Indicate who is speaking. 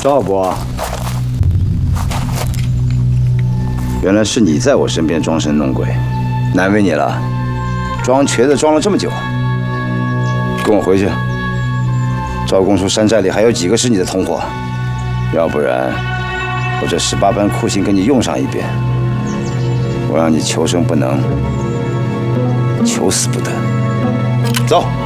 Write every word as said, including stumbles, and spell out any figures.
Speaker 1: 赵伯，原来是你在我身边装神弄鬼，难为你了。装瘸子装了这么久，跟我回去。赵公叔山寨里还有几个是你的同伙？要不然，我这十八般酷刑给你用上一遍，我让你求生不能，求死不得。走。